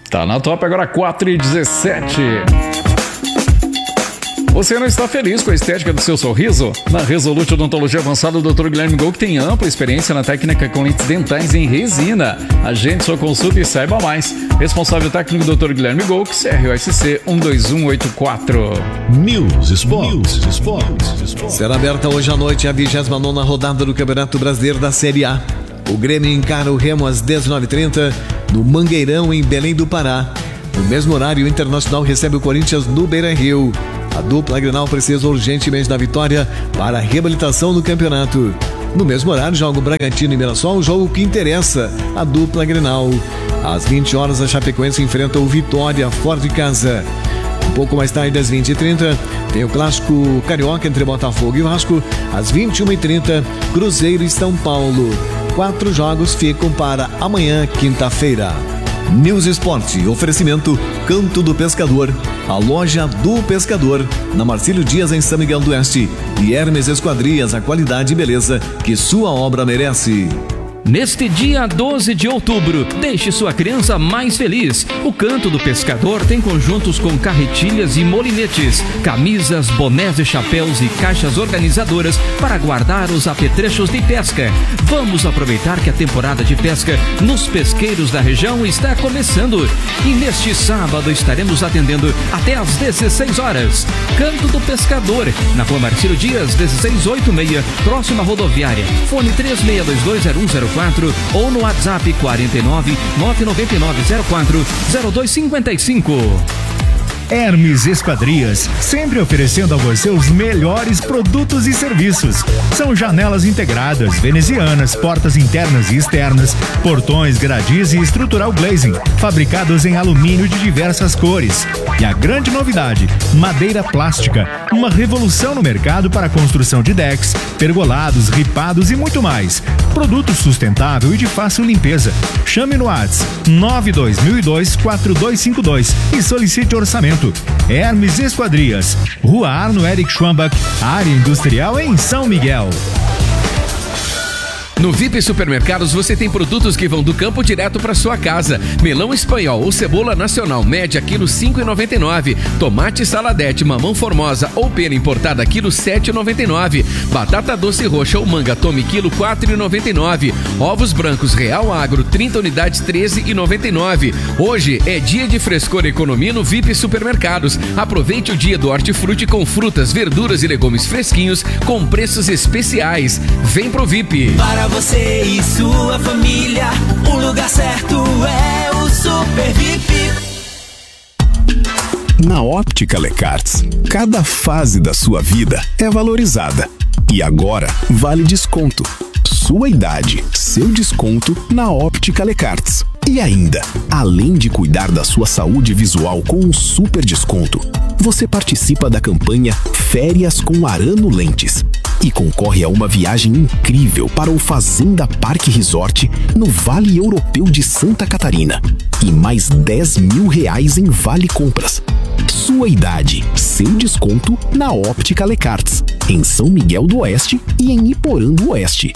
Tá na top agora 4h17. Você não está feliz com a estética do seu sorriso? Na Resolute Odontologia Avançada, o Dr. Guilherme Gol, que tem ampla experiência na técnica com lentes dentais em resina. Agende sua consulta e saiba mais. Responsável técnico Dr. Guilherme Gol, CROSC 12184. News Sports. Será aberta hoje à noite a 29ª rodada do Campeonato Brasileiro da Série A. O Grêmio encara o Remo às 19h30 no Mangueirão, em Belém do Pará. No mesmo horário, o Internacional recebe o Corinthians no Beira-Rio. A dupla Grenal precisa urgentemente da vitória para a reabilitação do campeonato. No mesmo horário, joga o Bragantino e Mirassol, o jogo que interessa, a dupla Grenal. Às 20 horas, a Chapecoense enfrenta o Vitória fora de casa. Um pouco mais tarde, às 20h30, tem o clássico carioca entre Botafogo e Vasco. Às 21h30, Cruzeiro e São Paulo. 4 jogos ficam para amanhã, quinta-feira. News Esporte, oferecimento Canto do Pescador, a loja do pescador, na Marcílio Dias, em São Miguel do Oeste, e Hermes Esquadrias, a qualidade e beleza que sua obra merece. Neste dia 12 de outubro, deixe sua criança mais feliz. O Canto do Pescador tem conjuntos com carretilhas e molinetes, camisas, bonés e chapéus e caixas organizadoras para guardar os apetrechos de pesca. Vamos aproveitar que a temporada de pesca nos pesqueiros da região está começando. E neste sábado estaremos atendendo até às 16 horas. Canto do Pescador, na Rua Marcílio Dias, 1686, próxima rodoviária. Fone 36220104 ou no WhatsApp 49 999 04 0255. Hermes Esquadrias, sempre oferecendo a você os melhores produtos e serviços. São janelas integradas, venezianas, portas internas e externas, portões, gradis e estrutural glazing, fabricados em alumínio de diversas cores. E a grande novidade, madeira plástica, uma revolução no mercado para a construção de decks, pergolados, ripados e muito mais. Produto sustentável e de fácil limpeza. Chame no WhatsApp 92002-4252 e solicite orçamento. Hermes Esquadrias, Rua Arno Eric Schwambach, área industrial em São Miguel. No VIP Supermercados você tem produtos que vão do campo direto para sua casa. Melão espanhol ou cebola nacional média quilo 5,99. Tomate saladete, mamão formosa ou pera importada quilo 7,99. Batata doce roxa ou manga tome quilo 4,99. Ovos brancos Real Agro 30 unidades 13,99. Hoje é dia de frescor e economia no VIP Supermercados. Aproveite o dia do hortifruti com frutas, verduras e legumes fresquinhos com preços especiais. Vem pro VIP. Para você e sua família, o lugar certo é o Super VIP. Na Óptica Lecarts, cada fase da sua vida é valorizada. E agora vale desconto. Sua idade, seu desconto na Óptica Lecarts. E ainda, além de cuidar da sua saúde visual com um super desconto, você participa da campanha Férias com Arano Lentes e concorre a uma viagem incrível para o Fazenda Parque Resort no Vale Europeu de Santa Catarina e mais R$10 mil em vale compras. Sua idade, seu desconto na Óptica Lecarts, em São Miguel do Oeste e em Iporã do Oeste.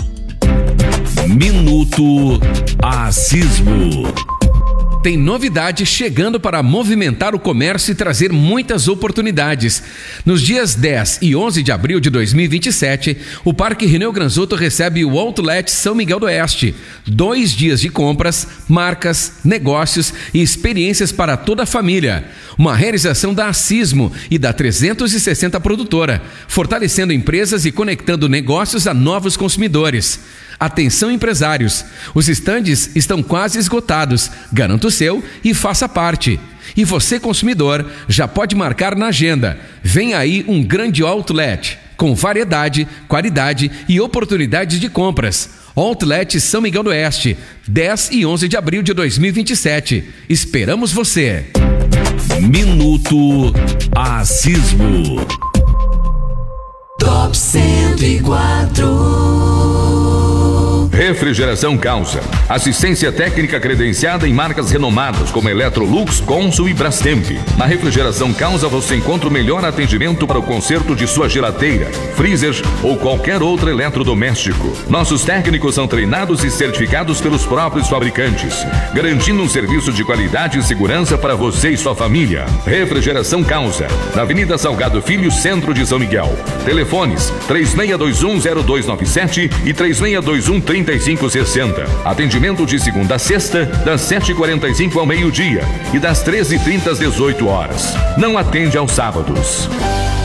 Minuto Asismo. Tem novidade chegando para movimentar o comércio e trazer muitas oportunidades. Nos dias 10 e 11 de abril de 2027, o Parque Rineu Granzotto recebe o Outlet São Miguel do Oeste. 2 dias de compras, marcas, negócios e experiências para toda a família. Uma realização da Asismo e da 360 Produtora, fortalecendo empresas e conectando negócios a novos consumidores. Atenção empresários, os estandes estão quase esgotados, garanta o seu e faça parte. E você consumidor já pode marcar na agenda, vem aí um grande outlet, com variedade, qualidade e oportunidades de compras. Outlet São Miguel do Oeste, 10 e 11 de abril de 2027, esperamos você. Minuto Asismo. Top 104. Refrigeração Causa. Assistência técnica credenciada em marcas renomadas como Electrolux, Consul e Brastemp. Na Refrigeração Causa você encontra o melhor atendimento para o conserto de sua geladeira, freezer ou qualquer outro eletrodoméstico. Nossos técnicos são treinados e certificados pelos próprios fabricantes, garantindo um serviço de qualidade e segurança para você e sua família. Refrigeração Causa, na Avenida Salgado Filho, centro de São Miguel. Telefones 36210297 e 36213560. Atendimento de segunda a sexta, das 7h45 ao meio-dia e das 13h30 às 18 horas. Não atende aos sábados.